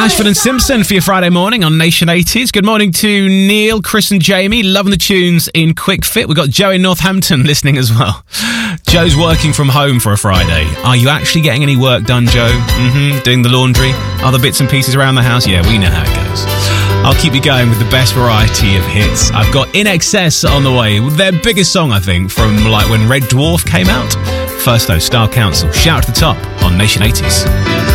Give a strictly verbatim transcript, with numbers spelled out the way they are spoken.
Ashford and Simpson for your Friday morning on Nation eighties. Good morning to Neil, Chris and Jamie. Loving the tunes in Quick Fit. We've got Joe in Northampton listening as well. Joe's working from home for a Friday. Are you actually getting any work done, Joe? Mm-hmm. Doing the laundry? Other bits and pieces around the house? Yeah, we know how it goes. I'll keep you going with the best variety of hits. I've got In Excess on the way. Their biggest song, I think, from like when Red Dwarf came out. First though, Style Council. Shout to the top on Nation eighties.